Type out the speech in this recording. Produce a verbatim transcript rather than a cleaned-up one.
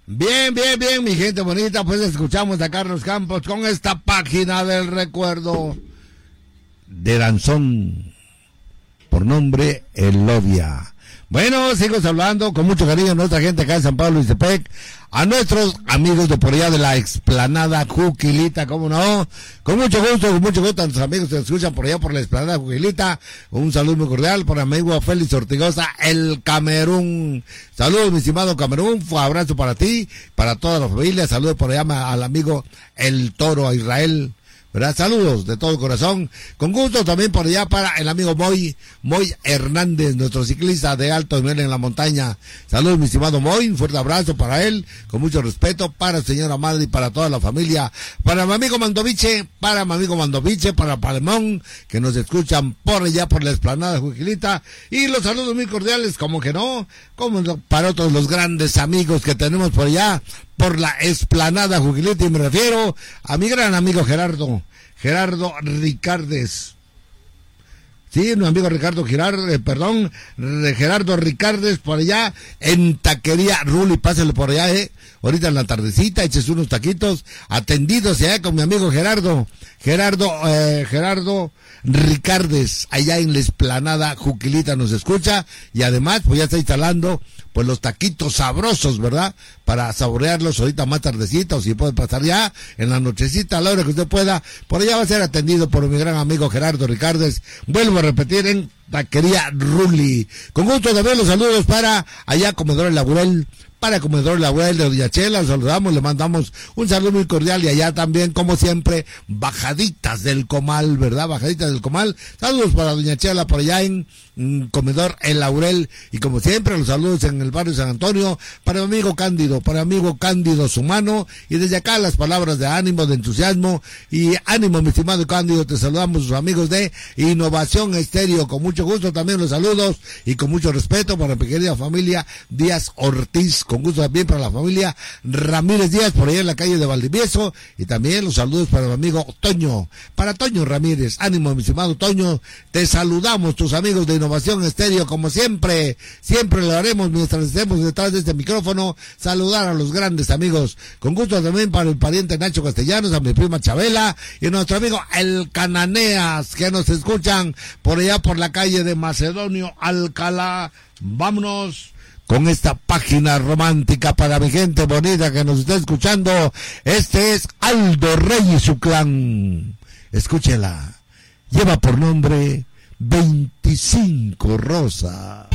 Bien, bien, bien, mi gente bonita, pues escuchamos a Carlos Campos con esta página del recuerdo de Danzón, por nombre Elodia. Bueno, sigo saludando con mucho cariño a nuestra gente acá en San Pablo, Iztepec, a nuestros amigos de por allá de la explanada Juquilita, cómo no, con mucho gusto, con mucho gusto a nuestros amigos que escuchan por allá por la explanada Juquilita, un saludo muy cordial por mi amigo Félix Ortigosa, el Camerún. Saludos, mi estimado Camerún, un abrazo para ti, para toda la familia, saludos por allá al amigo El Toro, a Israel, ¿verdad? Saludos de todo corazón. Con gusto también por allá para el amigo Moy, Moy Hernández, nuestro ciclista de alto nivel en la montaña. Saludos, mi estimado Moy, un fuerte abrazo para él, con mucho respeto para señora madre y para toda la familia. Para mi amigo Mandoviche, para mi amigo Mandoviche, para Palemón, que nos escuchan por allá por la explanada Juquilita. Y los saludos muy cordiales, como que no, como para otros los grandes amigos que tenemos por allá, por la explanada Juquilita, y me refiero a mi gran amigo Gerardo, Gerardo Ricardes. Sí, mi amigo Ricardo Girard, eh, perdón, Gerardo Ricardes, por allá en Taquería Ruli, pásale por allá, eh, ahorita en la tardecita, eches unos taquitos, atendidos allá con mi amigo Gerardo, Gerardo, eh, Gerardo Ricardes, allá en la explanada Juquilita nos escucha, y además pues ya está instalando pues los taquitos sabrosos, ¿verdad? Para saborearlos ahorita más tardecita, o si puede pasar ya en la nochecita, a la hora que usted pueda, por allá va a ser atendido por mi gran amigo Gerardo Ricardes. Vuelvo a repetir, en Taquería Ruli. Con gusto de ver los saludos para allá Comedor El Laurel, para Comedor Laurel de Doña Chela, los saludamos, le mandamos un saludo muy cordial, y allá también, como siempre, Bajaditas del Comal, ¿verdad? Bajaditas del Comal, saludos para Doña Chela por allá en mm, Comedor El Laurel, y como siempre, los saludos en el barrio San Antonio, para mi amigo Cándido, para mi amigo Cándido Sumano, y desde acá las palabras de ánimo, de entusiasmo, y ánimo, mi estimado Cándido, te saludamos sus amigos de Innovación Estéreo, con mucho gusto también los saludos, y con mucho respeto para mi querida familia Díaz Ortiz, con gusto también para la familia Ramírez Díaz, por allá en la calle de Valdivieso, y también los saludos para mi amigo Toño, para Toño Ramírez. Ánimo, mi estimado Toño, te saludamos, tus amigos de Innovación Estéreo, como siempre, siempre lo haremos mientras estemos detrás de este micrófono, saludar a los grandes amigos, con gusto también para el pariente Nacho Castellanos, a mi prima Chabela, y a nuestro amigo El Cananeas, que nos escuchan por allá por la calle de Macedonio, Alcalá. Vámonos con esta página romántica para mi gente bonita que nos está escuchando. Este es Aldo Rey y su clan. Escúchela. Lleva por nombre veinticinco Rosa.